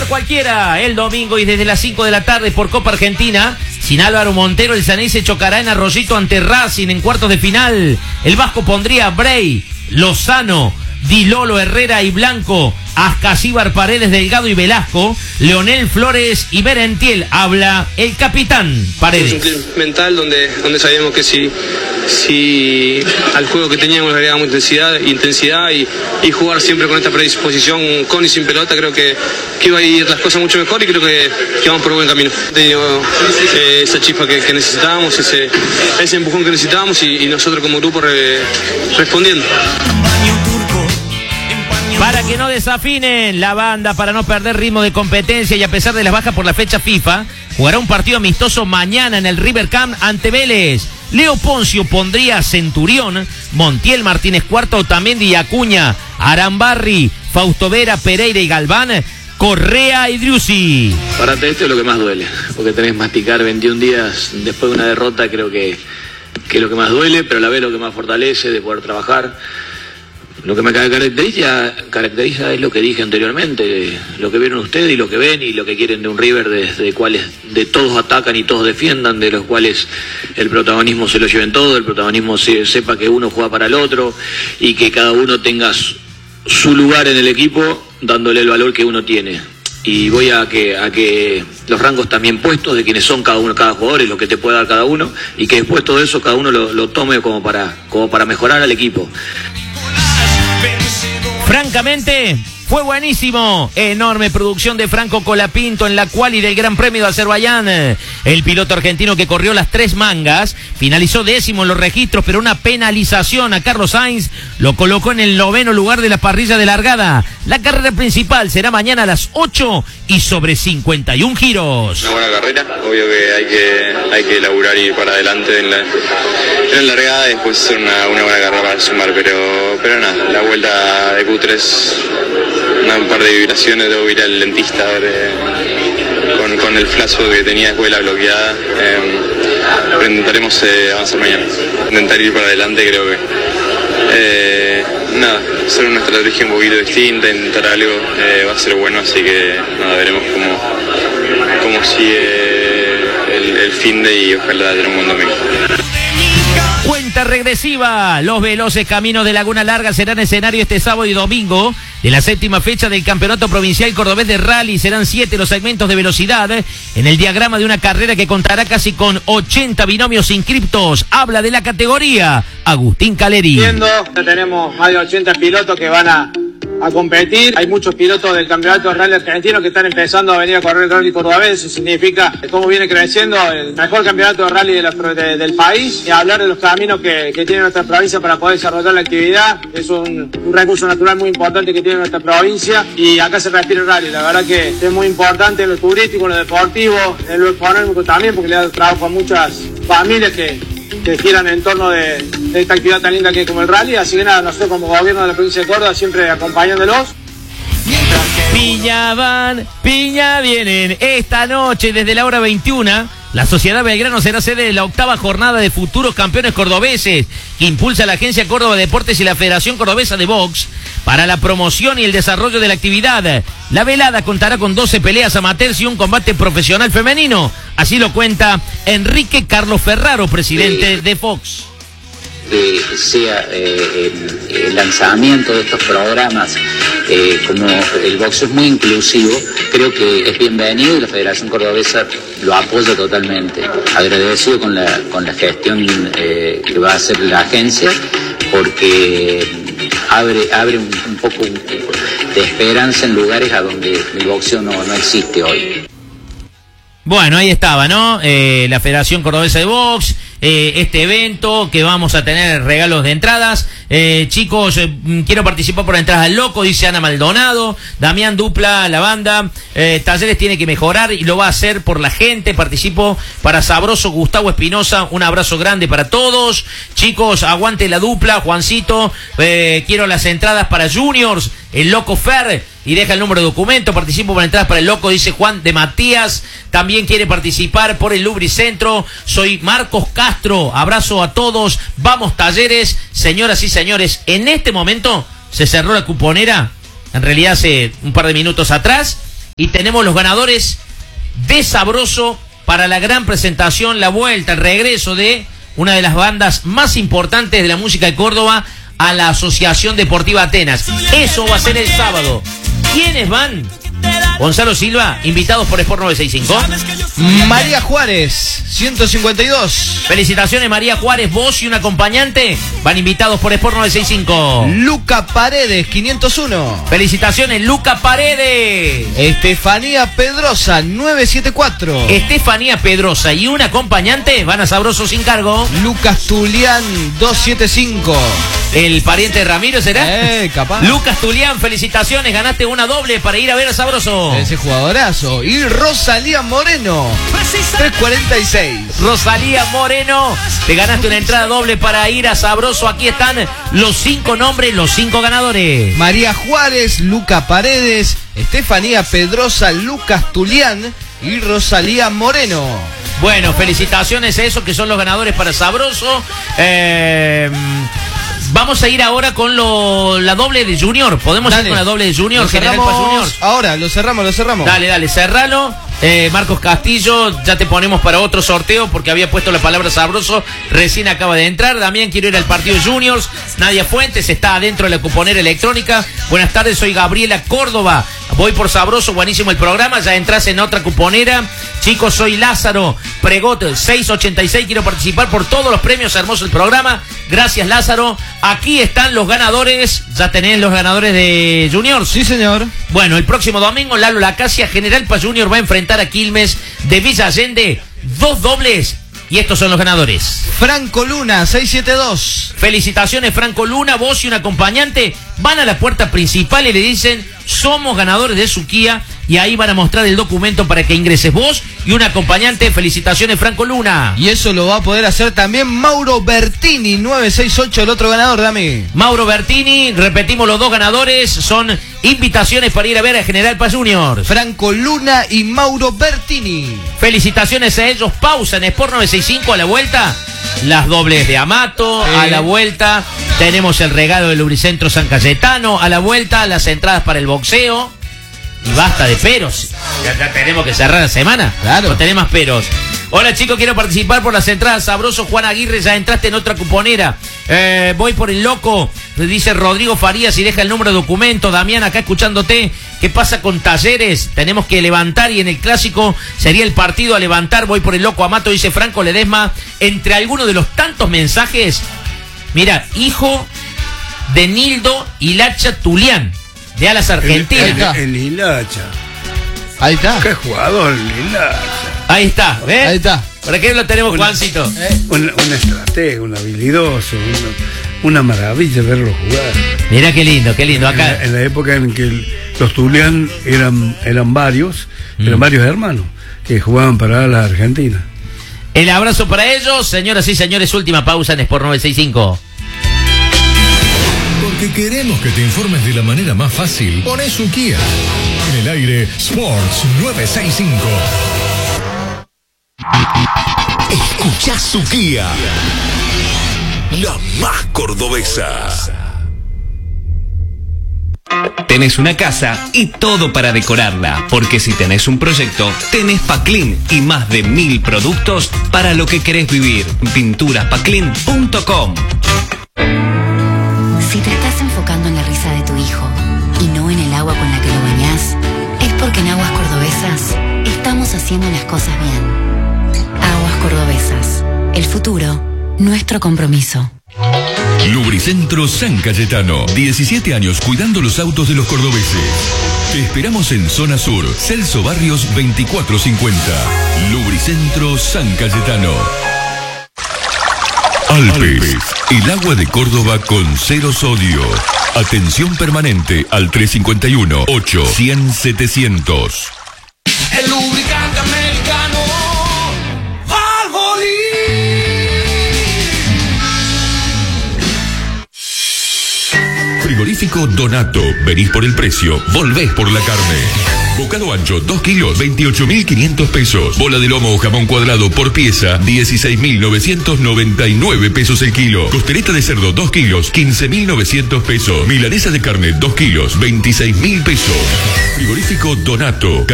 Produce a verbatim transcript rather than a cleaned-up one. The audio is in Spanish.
cualquiera el domingo y desde las cinco de la tarde por Copa Argentina. Sin Álvaro Montero, el Saney se chocará en Arroyito ante Racing en cuartos de final. El Vasco pondría a Bray, Lozano, Di Lolo, Herrera y Blanco, Ascasíbar, Paredes, Delgado y Velasco, Leonel, Flores y Merentiel. Habla el capitán Paredes. Un sentir mental donde, donde sabíamos que si, si al juego que teníamos le agregábamos intensidad, intensidad y, y jugar siempre con esta predisposición con y sin pelota, creo que, que iba a ir las cosas mucho mejor y creo que, que vamos por buen camino. Tenido eh, esa chispa que, que necesitábamos, ese, ese empujón que necesitábamos y, y nosotros como grupo re, respondiendo. Para que no desafinen la banda, para no perder ritmo de competencia y a pesar de las bajas por la fecha FIFA, jugará un partido amistoso mañana en el River Camp ante Vélez. Leo Poncio pondría a Centurión, Montiel, Martínez Cuarto, también Di Acuña, Arambarri, Fausto Vera, Pereira y Galván, Correa y Driussi. Para esto es lo que más duele, porque tenés que masticar veintiún días después de una derrota, creo que, que es lo que más duele, pero a la vez lo que más fortalece de poder trabajar. Lo que me caracteriza, caracteriza es lo que dije anteriormente, lo que vieron ustedes y lo que ven y lo que quieren de un River, desde cuales de todos atacan y todos defiendan, de los cuales el protagonismo se lo lleven todo, el protagonismo se, sepa que uno juega para el otro y que cada uno tenga su, su lugar en el equipo dándole el valor que uno tiene. Y voy a que, a que los rangos también puestos de quienes son cada uno, cada jugador, es lo que te puede dar cada uno, y que después todo eso cada uno lo, lo tome como para, como para mejorar al equipo. Francamente, fue buenísimo. Enorme producción de Franco Colapinto en la quali del Gran Premio de Azerbaiyán. El piloto argentino que corrió las tres mangas finalizó décimo en los registros, pero una penalización a Carlos Sainz lo colocó en el noveno lugar de la parrilla de largada. La carrera principal será mañana a las ocho y sobre cincuenta y un giros. Una buena carrera, obvio que hay que, hay que laburar y ir para adelante en la, en la largada, después hacer una, una buena carrera para sumar, pero, pero nada, la vuelta de Q tres, una, un par de vibraciones, debo ir al dentista a ver, eh, con, con el flazo que tenía después de la bloqueada, eh, pero intentaremos eh, avanzar mañana, intentar ir para adelante, creo que eh, nada, hacer una estrategia un poquito distinta, intentar algo, eh, va a ser bueno, así que nada, veremos cómo, cómo sigue el, el fin de y ojalá tener un buen domingo. Cuenta regresiva. Los veloces caminos de Laguna Larga serán escenario este sábado y domingo de la séptima fecha del Campeonato Provincial Cordobés de Rally. Serán siete los segmentos de velocidad en el diagrama de una carrera que contará casi con ochenta binomios inscriptos. Habla de la categoría Agustín Caleri. Tenemos más de ochenta pilotos que van a a competir. Hay muchos pilotos del campeonato de rally argentino que están empezando a venir a correr el rally cordobés. Eso significa cómo viene creciendo el mejor campeonato de rally de la, de, del país, y hablar de los caminos que, que tiene nuestra provincia para poder desarrollar la actividad. Es un, un recurso natural muy importante que tiene nuestra provincia, y acá se respira el rally. La verdad que es muy importante en lo turístico, en lo deportivo, en lo económico también, porque le da trabajo a muchas familias que que giran en torno de, de esta actividad tan linda que es como el rally. Así que nada, nosotros como gobierno de la provincia de Córdoba siempre acompañándolos. Piña van, Piña vienen. Esta noche desde la hora veintiuna, la Sociedad Belgrano será sede de la octava jornada de futuros campeones cordobeses que impulsa la Agencia Córdoba Deportes y la Federación Cordobesa de Box para la promoción y el desarrollo de la actividad. La velada contará con doce peleas amateurs y un combate profesional femenino. Así lo cuenta Enrique Carlos Ferraro, presidente sí. de Fox. Que sea eh, el, el lanzamiento de estos programas, eh, como el boxeo es muy inclusivo, creo que es bienvenido y la Federación Cordobesa lo apoya totalmente. Agradecido con la, con la gestión eh, que va a hacer la agencia, porque abre, abre un, un poco de esperanza en lugares a donde el boxeo no, no existe hoy. Bueno, ahí estaba, ¿no? Eh, la Federación Cordobesa de Box, eh, este evento que vamos a tener regalos de entradas. Eh, chicos, eh, quiero participar por entradas al Loco, dice Ana Maldonado. Damián Dupla, la banda. Eh, Talleres tiene que mejorar y lo va a hacer por la gente. Participo para Sabroso, Gustavo Espinosa. Un abrazo grande para todos. Chicos, aguante la dupla. Juancito, eh, quiero las entradas para Juniors, el Loco Fer. Y deja el número de documento. Participo por entradas para el Loco, dice Juan de Matías. También quiere participar por el Lubricentro. Soy Marcos Castro. Abrazo a todos. Vamos Talleres. Señoras y señores, en este momento se cerró la cuponera. En realidad hace un par de minutos atrás. y tenemos los ganadores de Sabroso para la gran presentación, la vuelta, el regreso de una de las bandas más importantes de la música de Córdoba a la Asociación Deportiva Atenas. Eso va a ser el sábado. ¿Quiénes van? Gonzalo Silva, invitados por Sport novecientos sesenta y cinco. María Juárez, ciento cincuenta y dos. Felicitaciones, María Juárez, vos y un acompañante van invitados por Sport novecientos sesenta y cinco. Luca Paredes, quinientos uno. Felicitaciones, Luca Paredes. Estefanía Pedrosa, novecientos setenta y cuatro. Estefanía Pedrosa y un acompañante van a Sabroso sin cargo. Lucas Tulián, doscientos setenta y cinco. ¿El pariente de Ramiro será? Eh, capaz. Lucas Tulián, felicitaciones, ganaste una doble para ir a ver a Sabroso. Ese jugadorazo. Y Rosalía Moreno, trescientos cuarenta y seis. Rosalía Moreno, te ganaste una entrada doble para ir a Sabroso. Aquí están los cinco nombres, los cinco ganadores. María Juárez, Luca Paredes, Estefanía Pedrosa, Lucas Tulián y Rosalía Moreno. Bueno, felicitaciones a esos que son los ganadores para Sabroso. Eh... Vamos a ir ahora con lo, la doble de Junior. ¿Podemos Dale. ir con la doble de Junior? Lo General cerramos Paz Junior. ahora, lo cerramos, lo cerramos. Dale, dale, cerralo. Eh, Marcos Castillo, ya te ponemos para otro sorteo porque había puesto la palabra Sabroso. Recién acaba de entrar. Damián, quiero ir al partido de Juniors. Nadia Fuentes está adentro de la cuponera electrónica. Buenas tardes, soy Gabriela Córdoba. Voy por Sabroso, buenísimo el programa. Ya entras en otra cuponera. Chicos, soy Lázaro Pregot, seiscientos ochenta y seis. Quiero participar por todos los premios. Hermoso el programa. Gracias, Lázaro. Aquí están los ganadores. ¿Ya tenés los ganadores de Juniors? Sí, señor. Bueno, el próximo domingo, Lalo Lacasia, General Paz Junior va a enfrentar a Quilmes de Villa Allende. Dos dobles. Y estos son los ganadores. Franco Luna, seiscientos setenta y dos. Felicitaciones, Franco Luna. Vos y un acompañante van a la puerta principal y le dicen: somos ganadores de su Kia. Y ahí van a mostrar el documento para que ingreses vos y un acompañante. Felicitaciones, Franco Luna. Y eso lo va a poder hacer también Mauro Bertini, novecientos sesenta y ocho, el otro ganador, Dami. Mauro Bertini, repetimos los dos ganadores. Son invitaciones para ir a ver a General Paz Junior. Franco Luna y Mauro Bertini. Felicitaciones a ellos. Pausa en Sport novecientos sesenta y cinco. A la vuelta, las dobles de Amato. Sí. A la vuelta, tenemos el regalo del Lubricentro San Cayetano. A la vuelta, las entradas para el boxeo. Y basta de peros. Ya, ya tenemos que cerrar la semana. Claro. No tenemos más peros. Hola, chicos, quiero participar por las entradas. Sabroso, Juan Aguirre, ya entraste en otra cuponera. Eh, voy por el loco, dice Rodrigo Farías, y deja el número de documento. Damián, acá escuchándote. ¿Qué pasa con Talleres? Tenemos que levantar y en el clásico sería el partido a levantar. Voy por el loco. Amato, dice Franco Ledesma. Entre algunos de los tantos mensajes, mira, hijo de Nildo Hilacha Tulián, de Alas Argentina. El- el- El Hilacha. Ahí está. Qué jugador, el Hilacha. Ahí está, ¿ves? Ahí está. ¿Para qué lo tenemos, Una- Juancito? Un, un estratega, un habilidoso, una, una maravilla verlo jugar. Mira qué lindo, qué lindo. En Acá. la, en la época en que el- los Tulián eran, eran varios, eran Mm. varios hermanos que jugaban para la Argentina. El abrazo para ellos, señoras y señores. Última pausa en Sport novecientos sesenta y cinco. Porque queremos que te informes de la manera más fácil. Poné su Kia. En el aire, Sports novecientos sesenta y cinco. Escuchá su Kia. La más cordobesa. Tenés una casa y todo para decorarla, porque si tenés un proyecto, tenés Paclin y más de mil productos para lo que querés vivir. pinturas paclin punto com. Si te estás enfocando en la risa de tu hijo y no en el agua con la que lo bañás, es porque en Aguas Cordobesas estamos haciendo las cosas bien. Aguas Cordobesas, el futuro, nuestro compromiso. Lubricentro San Cayetano. diecisiete años cuidando los autos de los cordobeses. Te esperamos en Zona Sur, Celso Barrios veinticuatro cincuenta. Lubricentro San Cayetano. Alpes, el agua de Córdoba con cero sodio. Atención permanente al tres cinco uno, ocho, cien, setecientos. El lubricante americano Valvoline. Frigorífico Donato. Venís por el precio, volvés por la carne. Bocado ancho, dos kilos, veintiocho mil quinientos pesos. Bola de lomo o jamón cuadrado por pieza, dieciséis mil novecientos noventa y nueve pesos el kilo. Costeleta de cerdo, dos kilos, quince mil novecientos pesos. Milanesa de carne, dos kilos, veintiséis mil pesos. Frigorífico Donato.